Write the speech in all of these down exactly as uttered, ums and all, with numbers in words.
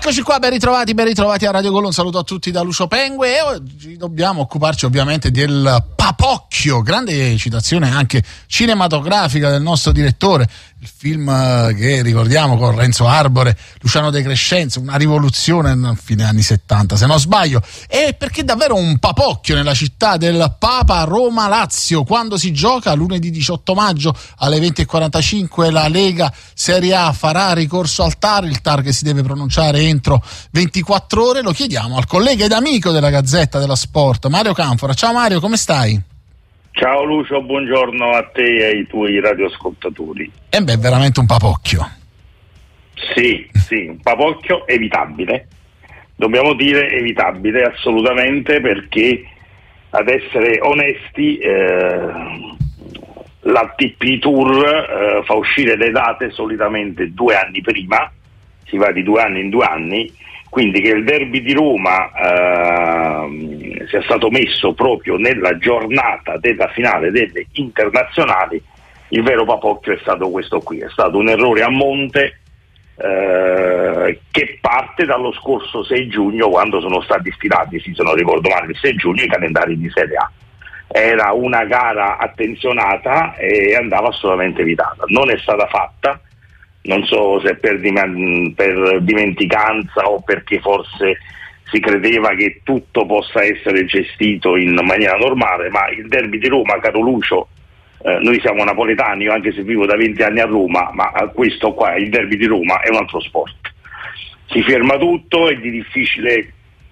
Eccoci qua, ben ritrovati, ben ritrovati a Radio Gol. Un saluto a tutti da Lucio Pengue e oggi dobbiamo occuparci ovviamente del Papocchio, grande citazione anche cinematografica del nostro direttore, il film che ricordiamo con Renzo Arbore, Luciano De Crescenzo, una rivoluzione a fine anni settanta se non sbaglio, e perché davvero un papocchio nella città del Papa, Roma-Lazio, quando si gioca lunedì diciotto maggio alle venti e quarantacinque. La Lega Serie A farà ricorso al T A R, il T A R che si deve pronunciare entro ventiquattro ore. Lo chiediamo al collega ed amico della Gazzetta dello Sport, Mario Canfora. Ciao Mario, come stai? Ciao Lucio, buongiorno a te e ai tuoi radioascoltatori. E beh, veramente un papocchio. Sì, sì, un papocchio evitabile. Dobbiamo dire evitabile assolutamente, perché ad essere onesti eh, l'A T P Tour eh, fa uscire le date solitamente due anni prima, si va di due anni in due anni, quindi che il derby di Roma eh, sia stato messo proprio nella giornata della finale delle internazionali, il vero papocchio è stato questo qui, è stato un errore a monte eh, che parte dallo scorso sei giugno, quando sono stati stilati, se non ricordo male, il sei giugno i calendari di Serie A. Era una gara attenzionata e andava assolutamente evitata, non è stata fatta. Non so se per, dim- per dimenticanza o perché forse si credeva che tutto possa essere gestito in maniera normale, ma il derby di Roma, caro Lucio, eh, noi siamo napoletani, io anche se vivo da venti anni a Roma, ma questo qua, il derby di Roma, è un altro sport. Si ferma tutto, è di difficile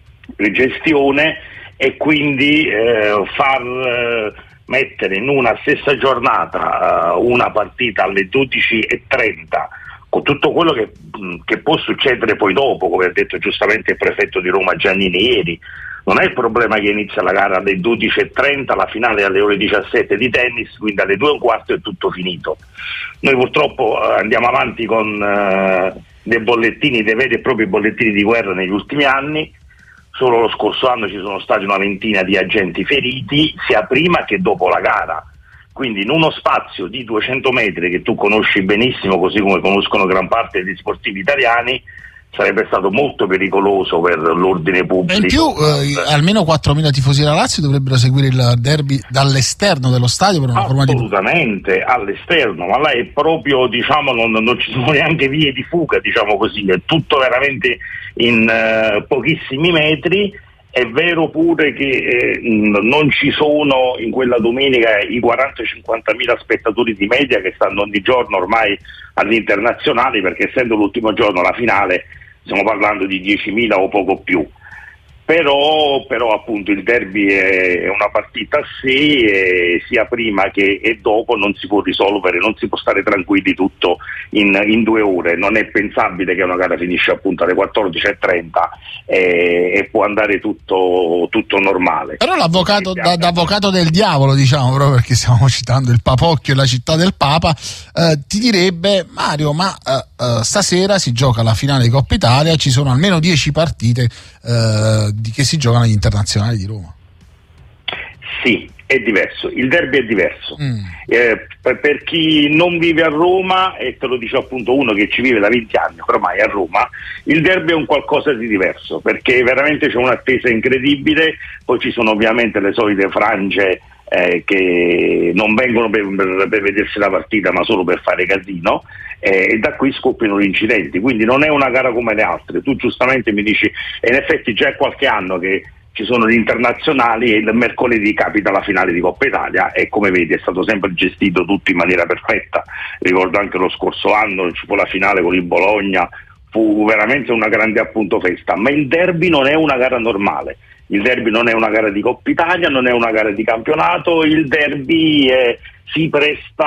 gestione e quindi eh, far... Eh, mettere in una stessa giornata uh, una partita alle dodici e trenta con tutto quello che, che può succedere poi dopo, come ha detto giustamente il prefetto di Roma Giannini ieri. Non è il problema che inizia la gara alle dodici e trenta, la finale alle ore diciassette di tennis, quindi alle due e un quarto è tutto finito. Noi purtroppo uh, andiamo avanti con uh, dei bollettini, dei veri e propri bollettini di guerra negli ultimi anni. Solo lo scorso anno ci sono stati una ventina di agenti feriti, sia prima che dopo la gara. Quindi in uno spazio di duecento metri che tu conosci benissimo, così come conoscono gran parte degli sportivi italiani, sarebbe stato molto pericoloso per l'ordine pubblico. E in più eh, almeno quattromila tifosi della Lazio dovrebbero seguire il derby dall'esterno dello stadio per una forma di... Assolutamente, all'esterno, ma là è proprio, diciamo, non, non ci sono neanche vie di fuga, diciamo così, è tutto veramente in uh, pochissimi metri. È vero pure che eh, non ci sono in quella domenica i quaranta cinquantamila spettatori di media che stanno ogni giorno ormai agli internazionali, perché essendo l'ultimo giorno la finale stiamo parlando di diecimila o poco più. Però, però appunto il derby è una partita a sé, e sia prima che e dopo non si può risolvere, non si può stare tranquilli tutto in, in due ore. Non è pensabile che una gara finisce appunto alle quattordici e trenta e, e può andare tutto, tutto normale. Però l'avvocato da, da avvocato del diavolo, diciamo, proprio perché stiamo citando il Papocchio e la città del Papa, eh, ti direbbe: Mario, ma eh, eh, stasera si gioca la finale di Coppa Italia, ci sono almeno dieci partite eh, di che si giocano agli internazionali di Roma. Sì, è diverso, il derby è diverso. Mm. Eh, per, per chi non vive a Roma, e te lo dice appunto uno che ci vive da venti anni ormai a Roma, il derby è un qualcosa di diverso, perché veramente c'è un'attesa incredibile. Poi ci sono ovviamente le solite frange eh, che non vengono per, per, per vedersi la partita, ma solo per fare casino, eh, e da qui scoppiano gli incidenti. Quindi non è una gara come le altre. Tu giustamente mi dici, e in effetti già è qualche anno che ci sono gli internazionali e il mercoledì capita la finale di Coppa Italia, e come vedi è stato sempre gestito tutto in maniera perfetta. Ricordo anche lo scorso anno ci fu la finale con il Bologna, fu veramente una grande appunto festa. Ma il derby non è una gara normale, il derby non è una gara di Coppa Italia, non è una gara di campionato, il derby eh, si presta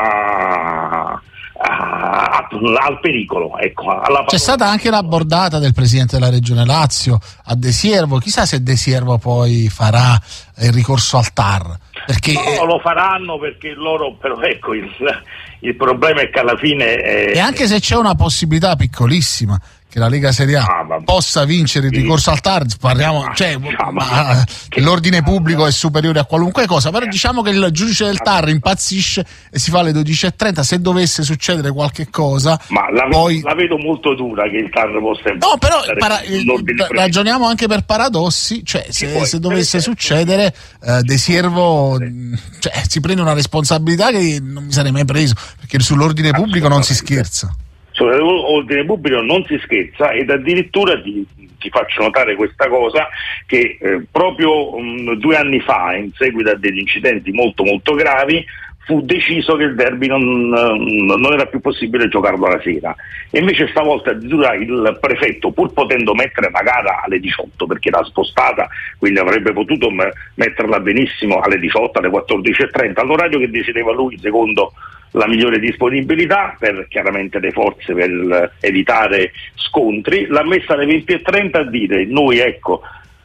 a... A, al pericolo, ecco, alla... C'è stata anche la bordata del presidente della regione Lazio a De Siervo, chissà se De Siervo poi farà il ricorso al T A R. Perché no, lo faranno perché loro, però ecco, il, il problema è che alla fine è, e anche se c'è una possibilità piccolissima che la Lega Serie A ah, possa vincere il ricorso al T A R, parliamo, ah, cioè, diciamo, ma, che l'ordine pubblico è superiore a qualunque cosa, però diciamo che il giudice del T A R impazzisce e si fa alle dodici e trenta. Se dovesse succedere qualche cosa, ma la, poi... la vedo molto dura che il T A R possa no, però para... ragioniamo anche per paradossi, cioè se, poi, se dovesse succedere eh, De Siervo cioè, si prende una responsabilità che non mi sarei mai preso, perché sull'ordine pubblico non si scherza. Sull'ordine pubblico non si scherza, ed addirittura ti, ti faccio notare questa cosa che eh, proprio um, due anni fa, in seguito a degli incidenti molto molto gravi, fu deciso che il derby non, non era più possibile giocarlo la sera, e invece stavolta addirittura il prefetto, pur potendo mettere la gara alle diciotto, perché l'ha spostata, quindi avrebbe potuto m- metterla benissimo alle diciotto, alle quattordici e trenta, all'orario che decideva lui secondo la migliore disponibilità per chiaramente le forze, per evitare scontri, l'ha messa alle venti e trenta a dire noi ecco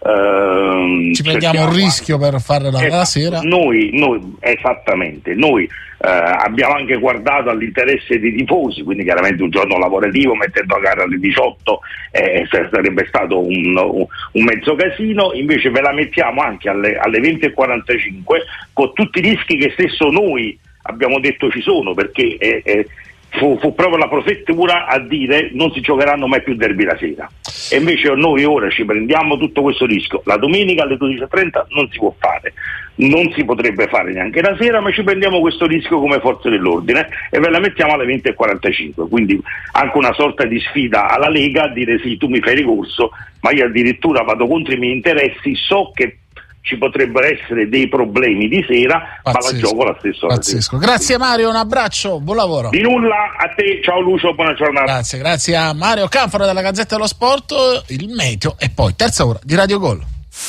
ehm, ci prendiamo un rischio per farla la, la sera. Noi, noi esattamente, noi eh, abbiamo anche guardato all'interesse dei tifosi, quindi chiaramente un giorno lavorativo mettendo a gara alle diciotto eh, sarebbe stato un, un mezzo casino, invece ve la mettiamo anche alle, alle venti e quarantacinque con tutti i rischi che stesso noi abbiamo detto ci sono, perché eh, eh, fu, fu proprio la prefettura a dire non si giocheranno mai più derby la sera, e invece noi ora ci prendiamo tutto questo rischio. La domenica alle dodici e trenta non si può fare, non si potrebbe fare neanche la sera, ma ci prendiamo questo rischio come forze dell'ordine e ve la mettiamo alle venti e quarantacinque, quindi anche una sorta di sfida alla Lega a dire sì, tu mi fai ricorso, ma io addirittura vado contro i miei interessi, so che ci potrebbero essere dei problemi di sera, pazzesco, ma la gioco la stessa. Pazzesco. Grazie Mario, un abbraccio, buon lavoro. Di nulla, a te, ciao Lucio, buona giornata. Grazie, grazie a Mario Canfora della Gazzetta dello Sport, il meteo e poi terza ora di Radio Gol.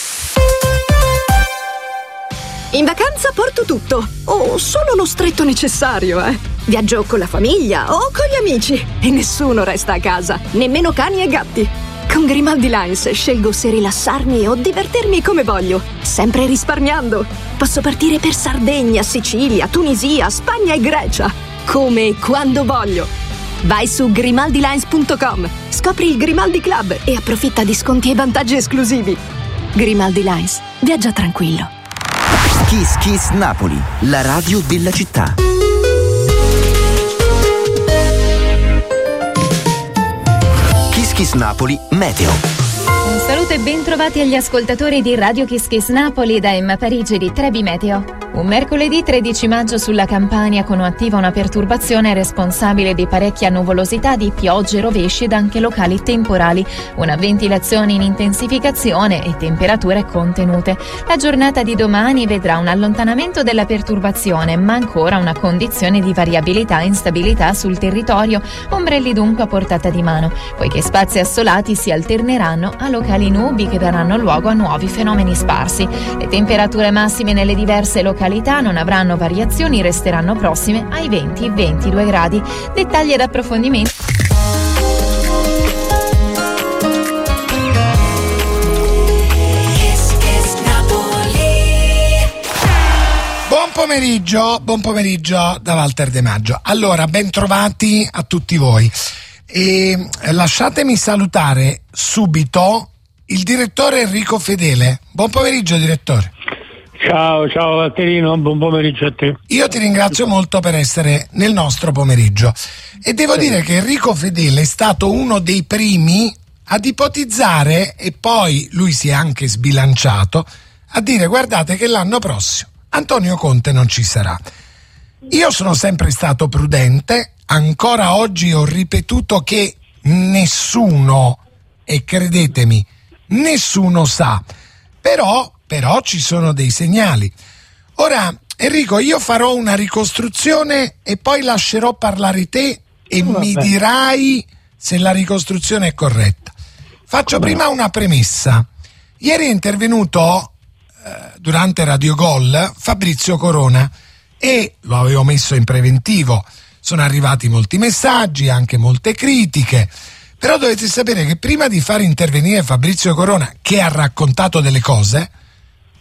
In vacanza porto tutto, o solo lo stretto necessario, eh. Viaggio con la famiglia o con gli amici e nessuno resta a casa, nemmeno cani e gatti. Con Grimaldi Lines scelgo se rilassarmi o divertirmi come voglio, sempre risparmiando. Posso partire per Sardegna, Sicilia, Tunisia, Spagna e Grecia, come e quando voglio. Vai su grimaldi lines punto com, scopri il Grimaldi Club e approfitta di sconti e vantaggi esclusivi. Grimaldi Lines, viaggia tranquillo. Kiss Kiss Napoli, la radio della città. Kiss Kiss Napoli Meteo. Un saluto e ben trovati agli ascoltatori di Radio Kiss Kiss Napoli da Emma Parigi di Trebi Meteo. Un mercoledì tredici maggio sulla Campania con attiva una perturbazione responsabile di parecchia nuvolosità, di piogge, rovesci ed anche locali temporali, una ventilazione in intensificazione e temperature contenute. La giornata di domani vedrà un allontanamento della perturbazione, ma ancora una condizione di variabilità e instabilità sul territorio, ombrelli dunque a portata di mano, poiché spazi assolati si alterneranno a locali nubi che daranno luogo a nuovi fenomeni sparsi. Le temperature massime nelle diverse località non avranno variazioni, resteranno prossime ai venti ventidue gradi. Dettagli ed approfondimenti. Buon pomeriggio, buon pomeriggio da Walter De Maggio. Allora, ben trovati a tutti voi. E lasciatemi salutare subito il direttore Enrico Fedele. Buon pomeriggio, direttore. Ciao, ciao Valterino, buon pomeriggio a te. Io ti ringrazio molto per essere nel nostro pomeriggio e devo sì. dire che Enrico Fedele è stato uno dei primi ad ipotizzare, e poi lui si è anche sbilanciato, a dire guardate che l'anno prossimo Antonio Conte non ci sarà. Io sono sempre stato prudente, ancora oggi ho ripetuto che nessuno, e credetemi, nessuno sa, però Però ci sono dei segnali. Ora, Enrico, io farò una ricostruzione e poi lascerò parlare te e Vabbè. mi dirai se la ricostruzione è corretta. Faccio Vabbè. prima una premessa. Ieri è intervenuto eh, durante Radio Gol Fabrizio Corona e lo avevo messo in preventivo. Sono arrivati molti messaggi, anche molte critiche. Però dovete sapere che prima di far intervenire Fabrizio Corona, che ha raccontato delle cose,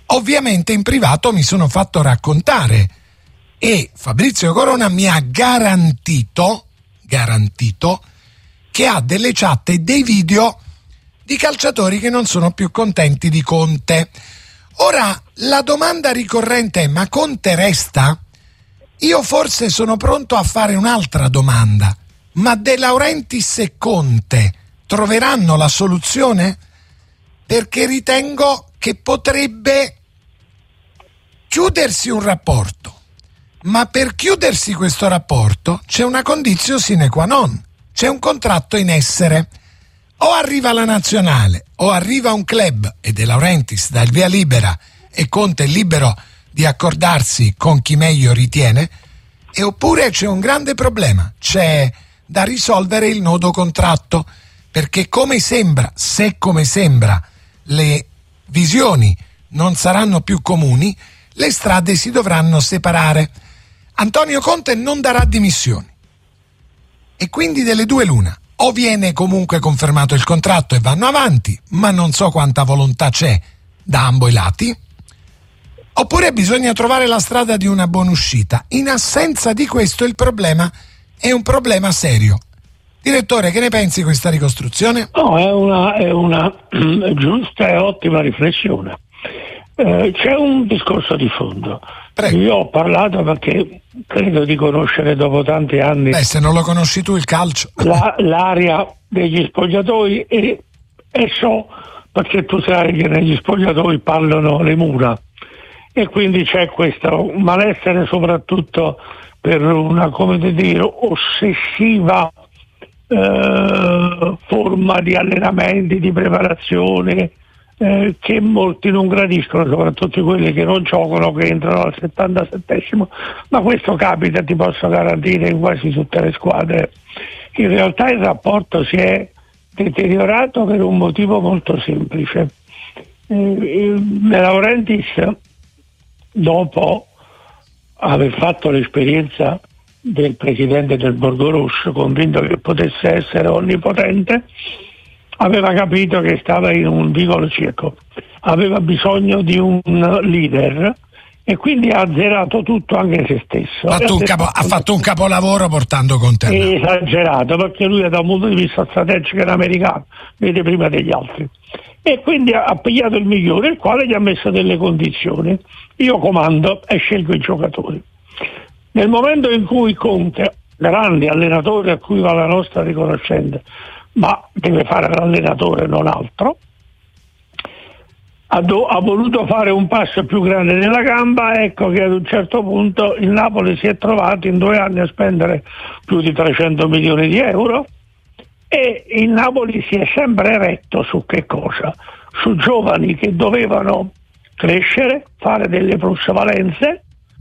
Ovviamente in privato mi sono fatto raccontare e Fabrizio Corona mi ha garantito, garantito che ha delle chat e dei video di calciatori che non sono più contenti di Conte. Ora, la domanda ricorrente è: ma Conte resta? Io forse sono pronto a fare un'altra domanda: ma De Laurentiis e Conte troveranno la soluzione? Perché ritengo che potrebbe chiudersi un rapporto, ma per chiudersi questo rapporto c'è una condizio sine qua non, c'è un contratto in essere. O arriva la nazionale o arriva un club e De Laurentiis dà il via libera e Conte è libero di accordarsi con chi meglio ritiene, e oppure c'è un grande problema, c'è da risolvere il nodo contratto, perché come sembra, se come sembra le visioni non saranno più comuni, le strade si dovranno separare. Antonio Conte non darà dimissioni e quindi delle due l'una: o viene comunque confermato il contratto e vanno avanti, ma non so quanta volontà c'è da ambo i lati, oppure bisogna trovare la strada di una buona uscita. In assenza di questo il problema è un problema serio. Direttore, che ne pensi di questa ricostruzione? No, è una, è una giusta e ottima riflessione. Eh, c'è un discorso di fondo. Prego. Io ho parlato perché credo di conoscere dopo tanti anni. Beh, se non lo conosci tu il calcio. La, l'area degli spogliatoi e, e so, perché tu sai che negli spogliatoi parlano le mura, e quindi c'è questo malessere soprattutto per una, come dire, ossessiva eh, forma di allenamenti, di preparazione, Eh, che molti non gradiscono, soprattutto quelli che non giocano, che entrano al settantasettesimo, ma questo capita, ti posso garantire, in quasi tutte le squadre. In realtà il rapporto si è deteriorato per un motivo molto semplice. eh, De Laurentiis, dopo aver fatto l'esperienza del presidente del Borgorosso, convinto che potesse essere onnipotente, aveva capito che stava in un vicolo cieco, aveva bisogno di un leader e quindi ha azzerato tutto, anche se stesso. Fatto un capo, ha fatto un capolavoro portando Conte. Esagerato, perché lui da un punto di vista strategico era americano, vede prima degli altri. E quindi ha pigliato il migliore, il quale gli ha messo delle condizioni. Io comando e scelgo i giocatori. Nel momento in cui Conte, grande allenatore a cui va la nostra riconoscenza, ma deve fare l'allenatore, non altro, ha, do, ha voluto fare un passo più grande nella gamba. Ecco che ad un certo punto il Napoli si è trovato in due anni a spendere più di trecento milioni di euro, e il Napoli si è sempre eretto su che cosa? Su giovani che dovevano crescere, fare delle plusvalenze,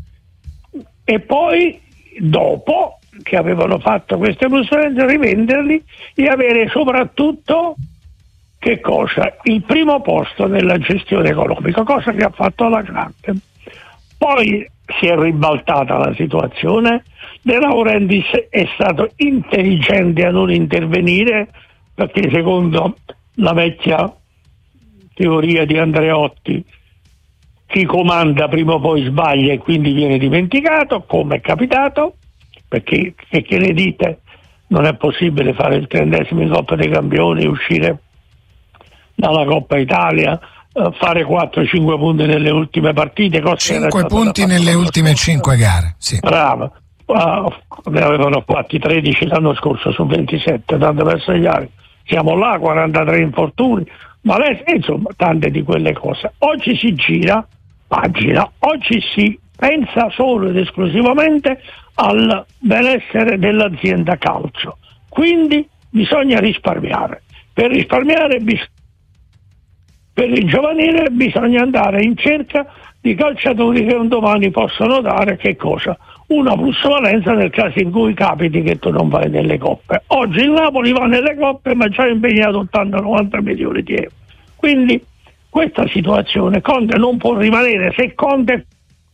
e poi dopo che avevano fatto queste plusvalenze rivenderli e avere soprattutto che cosa? Il primo posto nella gestione economica, cosa che ha fatto la grande. Poi si è ribaltata la situazione. De Laurentiis è stato intelligente a non intervenire, perché secondo la vecchia teoria di Andreotti chi comanda prima o poi sbaglia e quindi viene dimenticato, come è capitato, perché che, che ne dite, non è possibile fare il trentesimo in Coppa dei Campioni, uscire dalla Coppa Italia, uh, fare quattro cinque punti nelle ultime partite, cinque punti nelle ultime cinque gare, sì. Bravo. Uh, ne avevano fatti tredici l'anno scorso su ventisette, tanto per segnare. Siamo là, quarantatré infortuni, ma lei, insomma, tante di quelle cose. Oggi si gira pagina, oggi si pensa solo ed esclusivamente al benessere dell'azienda calcio, quindi bisogna risparmiare. Per risparmiare bis- per il giovanile bisogna andare in cerca di calciatori che un domani possono dare che cosa? Una plusvalenza nel caso in cui capiti che tu non vai nelle coppe. Oggi il Napoli va nelle coppe, ma già ha impegnato ottanta novanta milioni di euro. Quindi questa situazione Conte non può rimanere. Se Conte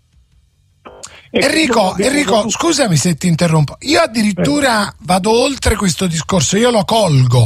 Enrico, Enrico, scusami se ti interrompo. Io addirittura vado oltre questo discorso, io lo colgo.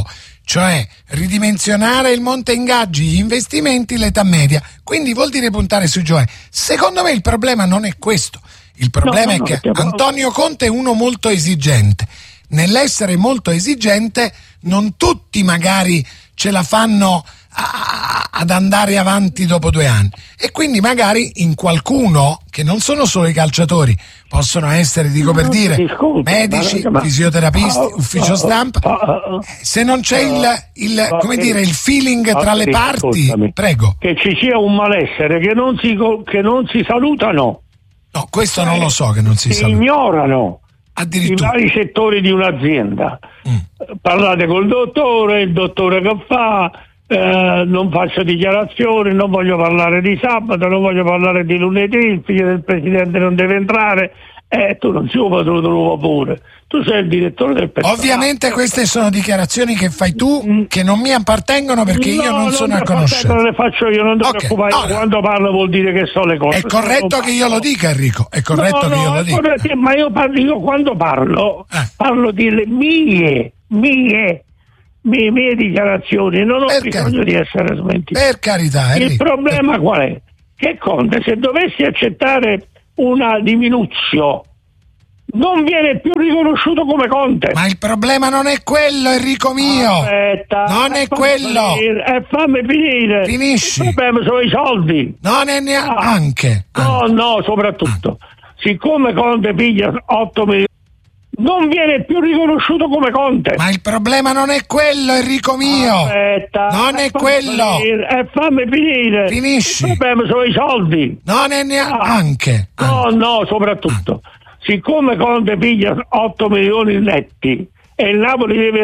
cioè ridimensionare il monte ingaggi, gli investimenti, l'età media, quindi vuol dire puntare sui giovani. Secondo me il problema non è questo, il problema no, no, è che no, Antonio Conte è uno molto esigente. Nell'essere molto esigente non tutti magari ce la fanno a, ad andare avanti dopo due anni, e quindi magari in qualcuno, che non sono solo i calciatori, possono essere, dico per dire, discuto, medici, ma, fisioterapisti, oh, ufficio stampa, oh, oh, se non c'è oh, il, il oh, come oh, dire, il feeling oh, tra le parti, scusami, prego. Che ci sia un malessere, che non si, che non si salutano. No, questo non lo so, che non si, si salutano. Ignorano i vari settori di un'azienda. Mm. Parlate col dottore, il dottore che fa, eh, non faccio dichiarazioni, non voglio parlare di sabato, non voglio parlare di lunedì, il figlio del presidente non deve entrare. Eh, tu non sei un padrone nuovo pure, tu sei il direttore del personale. Ovviamente queste sono dichiarazioni che fai tu, mm. che non mi appartengono, perché no, io non, non sono a conoscenza. Non le faccio io, non ti okay. preoccupare, no, quando parlo vuol dire che so le cose. È corretto che io lo dica, Enrico, è corretto no, che no, io lo dica. Corretto, ma io parlo, io quando parlo, eh. parlo delle mie, mie, mie, mie dichiarazioni, non ho per bisogno car- di essere smentito. Per carità, Enrico. Il problema per... qual è? Che Conte, se dovessi accettare una diminuzione, non viene più riconosciuto come Conte. Ma il problema non è quello, Enrico mio. Aspetta, non è quello. Finire, eh, fammi finire. Finisci. Il problema sono i soldi. Non è neanche. Ah. No, anche. no, soprattutto. Ah. Siccome Conte piglia otto milioni, non viene più riconosciuto come Conte. Ma il problema non è quello, Enrico mio. Aspetta, non è quello. Finire, eh, fammi finire. Finisci. Il problema sono i soldi. Non è neanche. Ah. No, no, soprattutto. Ah. Siccome Conte piglia otto milioni netti e il Napoli deve